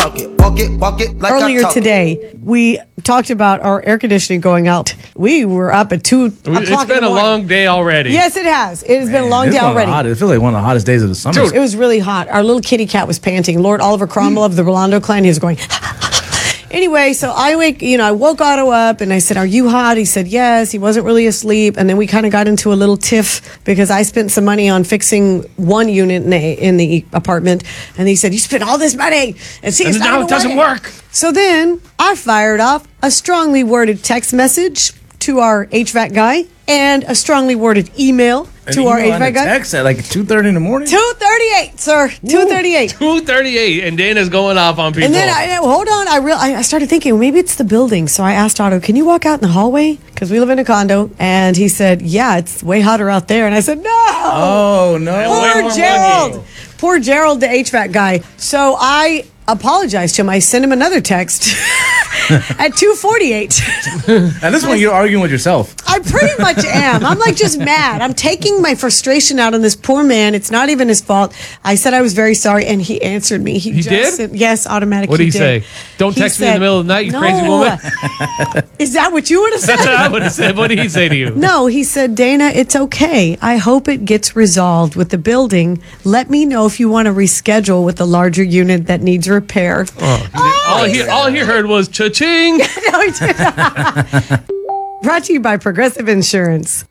Walk it like Earlier today, we talked about our air conditioning going out. We were up at 2 o'clock. It's been a long day already. Yes, it has. It has been a long day already. It feels like one of the hottest days of the summer. It was really hot. Our little kitty cat was panting. Lord Oliver Cromwell of the Rolando clan, he was going. Anyway, so I woke Otto up and I said, "Are you hot?" He said, "Yes." He wasn't really asleep. And then we kind of got into a little tiff because I spent some money on fixing one unit in the apartment. And he said, "You spent all this money and see, it's not now it doesn't work." So then I fired off a strongly worded text message to our HVAC guy and a strongly worded email to our HVAC guy. Text at like 2:30 in the morning. 2:38, sir. 2:38. 2:38, and Dana's going off on people. And then hold on, I started thinking, well, maybe it's the building. So I asked Otto, "Can you walk out in the hallway? Because we live in a condo." And he said, "Yeah, it's way hotter out there." And I said, "No." Oh no. Poor Gerald. Poor Gerald, the HVAC guy. So I apologized to him. I sent him another text at 2:48. At this point, you're arguing with yourself. I pretty much am. I'm like just mad. I'm taking my frustration out on this poor man. It's not even his fault. I said I was very sorry, and he answered me. He did? Said, yes, automatically. What did he say? Don't text me in the middle of the night, you crazy woman. Is that what you would have said? That's what I would have said. What did he say to you? No, he said, "Dana, it's okay. I hope it gets resolved with the building. Let me know if you want to reschedule with the larger unit that needs repair." All he heard was cha-ching. No, he did not. Brought to you by Progressive Insurance.